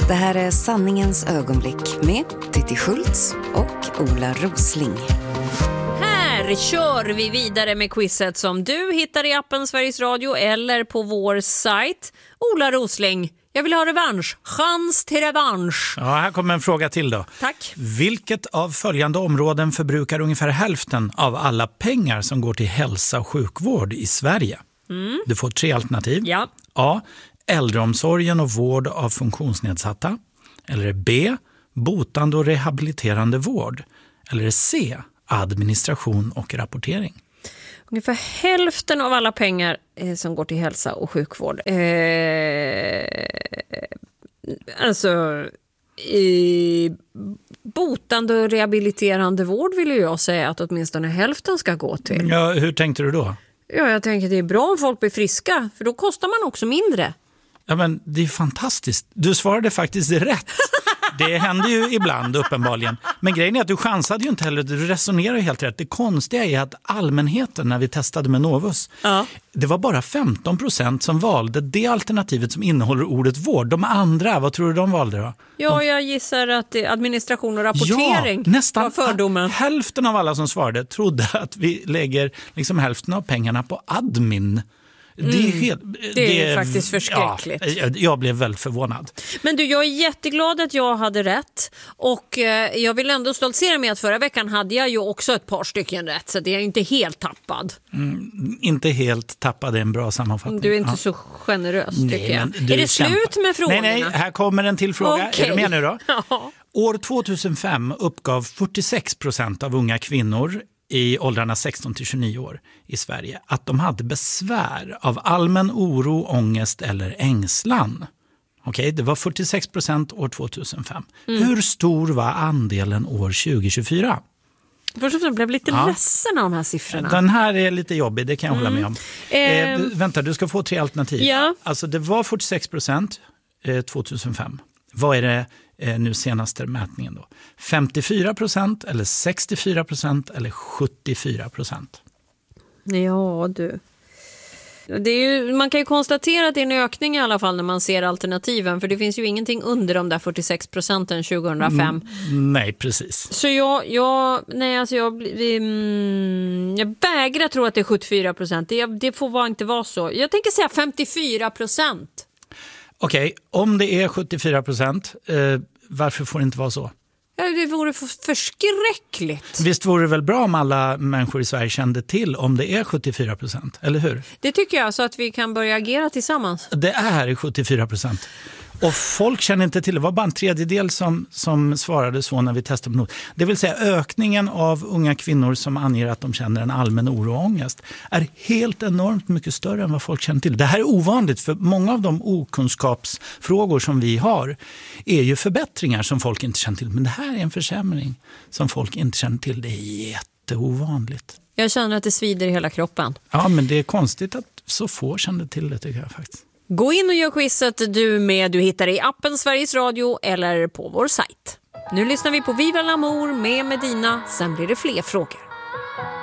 Det här är Sanningens ögonblick med Titti Schultz och Ola Rosling. Här kör vi vidare med quizet som du hittar i appen Sveriges Radio eller på vår sajt. Ola Rosling, jag vill ha revansch. Chans till revansch. Ja, här kommer en fråga till då. Tack. Vilket av följande områden förbrukar ungefär hälften av alla pengar som går till hälsa och sjukvård i Sverige? Du får 3 alternativ. Ja. A. Äldreomsorgen och vård av funktionsnedsatta. Eller B. Botande och rehabiliterande vård. Eller C. Administration och rapportering. Ungefär hälften av alla pengar som går till hälsa och sjukvård. Botande och rehabiliterande vård vill jag säga att åtminstone hälften ska gå till. Ja, hur tänkte du då? Ja, jag tänker att det är bra om folk blir friska, för då kostar man också mindre. Ja, men det är fantastiskt. Du svarade faktiskt rätt. Det händer ju ibland uppenbarligen. Men grejen är att du chansade ju inte heller. Du resonerar ju helt rätt. Det konstiga är att allmänheten, när vi testade med Novus, det var bara 15% som valde det alternativet som innehåller ordet vård. De andra, vad tror du de valde då? Ja, jag gissar att det är administration och rapportering. Ja, nästan var fördomen. Hälften av alla som svarade trodde att vi lägger liksom hälften av pengarna på admin. Det är faktiskt förskräckligt. Ja, jag blev väldigt förvånad. Men du, jag är jätteglad att jag hade rätt. Och jag vill ändå stoltsera med att förra veckan hade jag ju också ett par stycken rätt. Så det är inte helt tappad. Inte helt tappad är en bra sammanfattning. Du är inte så generös, tycker jag. Är det slut med frågorna? Nej, här kommer en till fråga. Okay. Är du med nu då? Ja. År 2005 uppgav 46% av unga kvinnor i åldrarna 16-29 år i Sverige att de hade besvär av allmän oro, ångest eller ängslan. Okej, det var 46% år 2005. Hur stor var andelen år 2024? Först och främst blev lite ledsen av de här siffrorna. Den här är lite jobbig, det kan jag hålla med om. Vänta, du ska få 3 alternativ. Ja. Alltså det var 46% 2005. Vad är det nu senaste mätningen då? 54% eller 64% eller 74%? Ja, du. Det är ju, man kan ju konstatera att det är en ökning i alla fall när man ser alternativen. För det finns ju ingenting under de där 46% 2005. Nej, precis. Så jag vägrar tro att det är 74%. Det får inte vara så. Jag tänker säga 54%. Okej, om det är 74%, varför får det inte vara så? Ja, det vore förskräckligt. Visst vore det väl bra om alla människor i Sverige kände till om det är 74%, eller hur? Det tycker jag, så att vi kan börja agera tillsammans. Det är 74%. Och folk känner inte till det. Var bara en tredjedel som svarade så när vi testade på något. Det vill säga ökningen av unga kvinnor som anger att de känner en allmän oro och ångest är helt enormt mycket större än vad folk känner till. Det här är ovanligt, för många av de okunskapsfrågor som vi har är ju förbättringar som folk inte känner till. Men det här är en försämring som folk inte känner till. Det är jätteovanligt. Jag känner att det svider i hela kroppen. Ja, men det är konstigt att så få känner till det, tycker jag faktiskt. Gå in och gör quizet du hittar i appen Sveriges Radio eller på vår sajt. Nu lyssnar vi på Viva l'Amour med Medina, sen blir det fler frågor.